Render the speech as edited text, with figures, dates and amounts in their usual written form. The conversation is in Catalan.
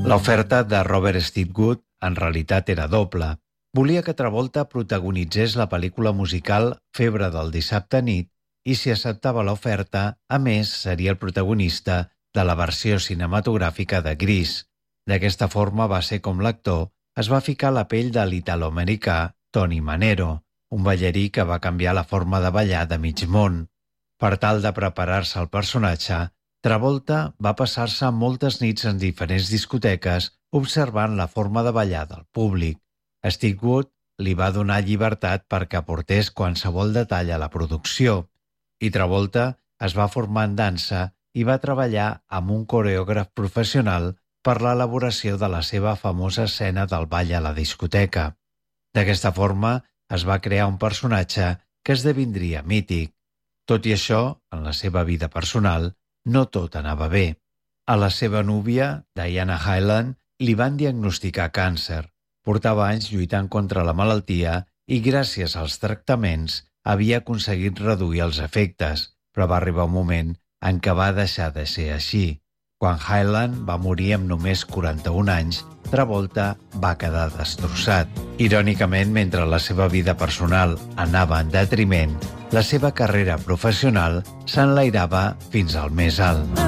L'oferta de Robert Stigwood en realitat era doble. Volia que Travolta protagonitzés la pel·lícula musical Febre del dissabte nit i si acceptava l'oferta, a més, seria el protagonista de la versió cinematogràfica de Grease. D'aquesta forma va ser com l'actor es va ficar a la pell de l'italoamericà Tony Manero, un ballarí que va canviar la forma de ballar de mig món. Per tal de preparar-se al personatge, Travolta va passar-se moltes nits en diferents discoteques observant la forma de ballar del públic. Stigwood li va donar llibertat perquè aportés qualsevol detall a la producció i Travolta es va formar en dansa i va treballar amb un coreògraf professional per l'elaboració de la seva famosa escena del ball a la discoteca. D'aquesta forma es va crear un personatge que esdevindria mític. Tot i això, en la seva vida personal, no tot anava bé. A la seva núvia, Diana Hyland, li van diagnosticar càncer. Portava anys lluitant contra la malaltia i gràcies als tractaments havia aconseguit reduir els efectes, però va arribar un moment en què va deixar de ser així. Quan Hyland va morir amb només 41 anys, Travolta va quedar destrossat. Irònicament, mentre la seva vida personal anava en detriment, la seva carrera professional s'enlairava fins al més alt.